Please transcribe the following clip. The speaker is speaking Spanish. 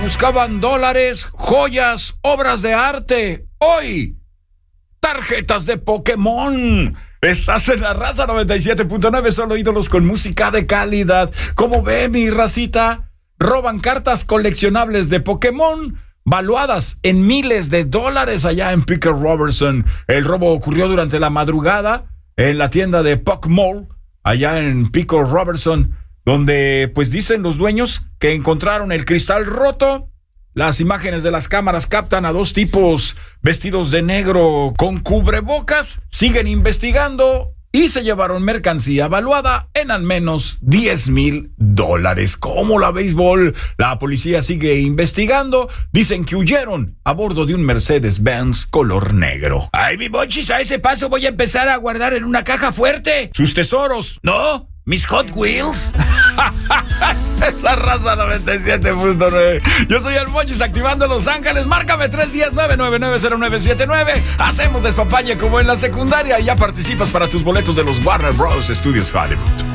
buscaban dólares, joyas, obras de arte. Hoy, tarjetas de Pokémon. Estás en La Raza 97.9, solo ídolos con música de calidad. ¿Cómo ve, mi racita? Roban cartas coleccionables de Pokémon valuadas en miles de dólares allá en Pico Robertson. El robo ocurrió durante la madrugada en la tienda de Pokémon allá en Pico Robertson, donde pues dicen los dueños que encontraron el cristal roto. Las imágenes de las cámaras captan a dos tipos vestidos de negro con cubrebocas. Siguen investigando y se llevaron mercancía valuada en al menos $10,000. ¿Cómo la béisbol? La policía sigue investigando. Dicen que huyeron a bordo de un Mercedes-Benz color negro. Ay, mi Monchis, a ese paso voy a empezar a guardar en una caja fuerte sus tesoros. ¿No? ¿Mis Hot Wheels? La Raza 97.9. Yo soy el Monchis, activando Los Ángeles. Márcame 310-999-0979. Hacemos despapalle como en la secundaria y ya participas para tus boletos de los Warner Bros. Studios Hollywood.